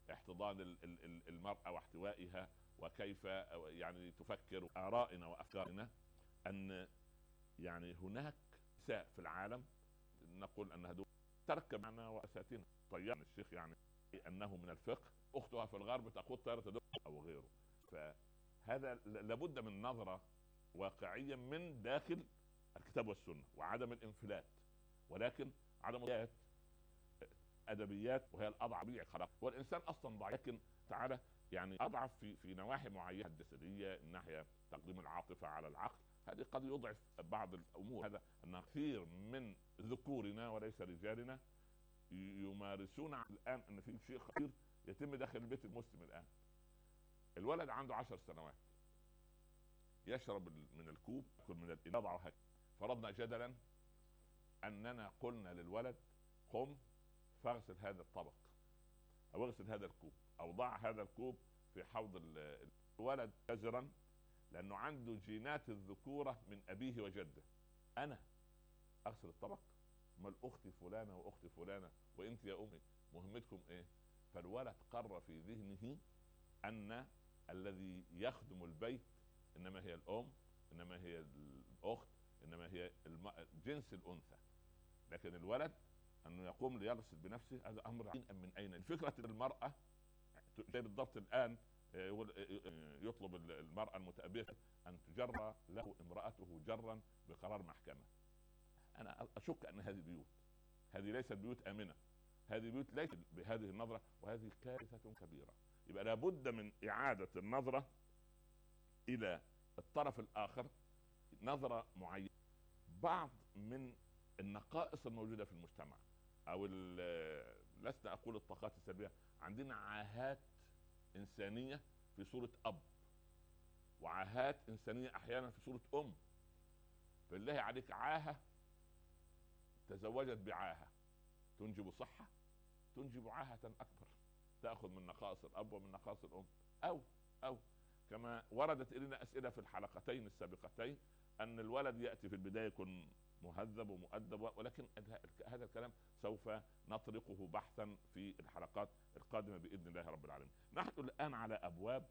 احتضان المرأة واحتوائها، وكيف يعني تفكر آرائنا وأفكارنا، أن يعني هناك نساء في العالم نقول أنها دول تركب معنا وأساتنا طيران الشيخ، يعني أنه من الفقه أختها في الغرب تقود طائرة دول أو غيره. فهذا لابد من نظرة واقعية من داخل الكتاب والسنة، وعدم الانفلات، ولكن عدم ادبيات، وهي الاضعف خلق والانسان اصلا ضعيف، لكن تعالى يعني اضعف في نواحي معينه الجسديه، الناحيه تقديم العاطفه على العقل، هذه قد يضعف بعض الامور. هذا ان كثير من ذكورنا وليس رجالنا يمارسون الان ان في شيء خطير يتم داخل البيت المسلم الان. الولد عنده 10 سنوات يشرب من الكوب، ياكل من الإناء، فرضنا جدلا اننا قلنا للولد قم فاغسل هذا الطبق او اغسل هذا الكوب او ضع هذا الكوب في حوض الولد جزرا، لانه عنده جينات الذكورة من ابيه وجده. انا اغسل الطبق؟ ما الاخت فلانة واخت فلانة وانت يا امي مهمتكم ايه؟ فالولد قرر في ذهنه ان الذي يخدم البيت انما هي الام، انما هي الاخت، انما هي جنس الانثى. لكن الولد انه يقوم ليغسل بنفسه هذا امر من اين؟ فكره المراه زي بالضبط الان يطلب المراه المتأبية ان تجرى له امراته جرا بقرار محكمه. انا اشك ان هذه بيوت، هذه ليست بيوت امنه، هذه بيوت ليست بهذه النظره، وهذه كارثه كبيره. يبقى لابد من اعاده النظره الى الطرف الاخر، نظره معينه. بعض من النقائص الموجوده في المجتمع او لست اقول الطاقات السلبيه، عندنا عاهات انسانيه في صوره اب، وعاهات انسانيه احيانا في صوره ام. بالله عليك عاهه تزوجت بعاهه تنجب صحه، تنجب عاهه اكبر تاخذ من نقائص الاب ومن نقائص الام. او كما وردت الينا اسئله في الحلقتين السابقتين ان الولد ياتي في البدايه يكون مهذب ومؤدب، ولكن هذا الكلام سوف نطرقه بحثا في الحلقات القادمه باذن الله رب العالمين. نحن الان على ابواب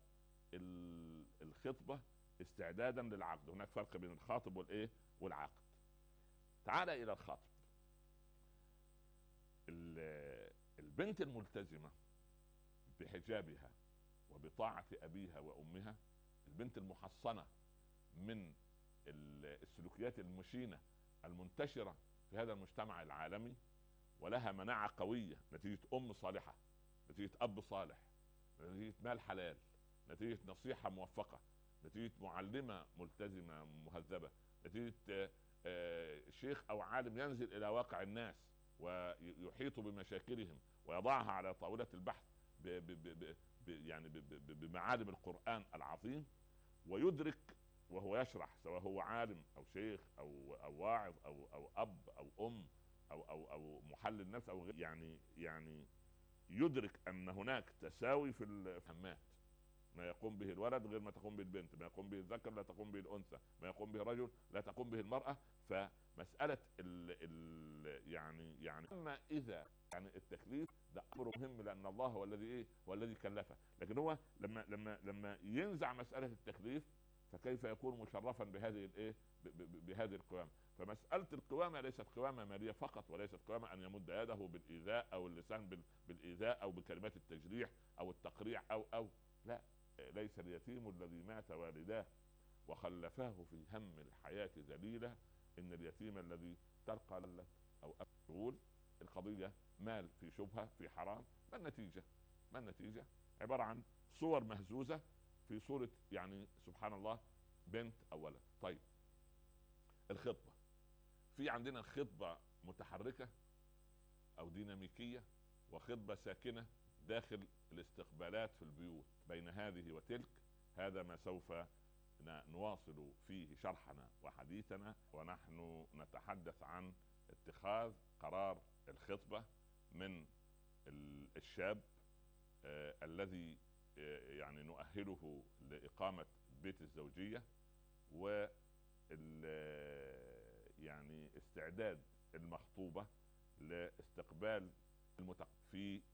الخطبه استعدادا للعقد. هناك فرق بين الخاطب والايه والعقد. تعال الى الخاطب. البنت الملتزمه بحجابها وبطاعه ابيها وامها، البنت المحصنه من السلوكيات المشينة المنتشرة في هذا المجتمع العالمي، ولها مناعة قوية نتيجة أم صالحة، نتيجة أب صالح، نتيجة مال حلال، نتيجة نصيحة موفقة، نتيجة معلمة ملتزمة مهذبة، نتيجة شيخ أو عالم ينزل إلى واقع الناس ويحيط بمشاكلهم ويضعها على طاولة البحث يعني بمعالم القرآن العظيم، ويدرك وهو يشرح، سواء هو عالم او شيخ او واعظ او اب او ام او محلل نفس او غير، يعني يدرك ان هناك تساوي في الفهمات. ما يقوم به الولد غير ما تقوم به البنت، ما يقوم به الذكر لا تقوم به الانثى، ما يقوم به الرجل لا تقوم به المراه. فمساله يعني اما اذا يعني التكليف ده امر مهم، لان الله هو الذي هو الذي كلفه. لكن هو لما ينزع مساله التكليف فكيف يكون مشرفا بهذه القوامه؟ فمساله القوامه ليست قوامه ماليه فقط، وليست قوامه ان يمد يده بالايذاء او اللسان بالايذاء او بكلمات التجريح او التقريع او لا. ليس اليتيم الذي مات والداه وخلفاه في هم الحياه ذليله، ان اليتيم الذي ترقى لك او تقول القضيه مال في شبهه في حرام. ما النتيجه؟ عباره عن صور مهزوزه في صورة يعني سبحان الله بنت او ولد. طيب الخطبة، في عندنا خطبة متحركة او ديناميكية، وخطبة ساكنة داخل الاستقبالات في البيوت. بين هذه وتلك هذا ما سوف نواصل فيه شرحنا وحديثنا، ونحن نتحدث عن اتخاذ قرار الخطبة من الشاب الذي يعني نؤهله لإقامة بيت الزوجية، و يعني استعداد المخطوبة لاستقبال في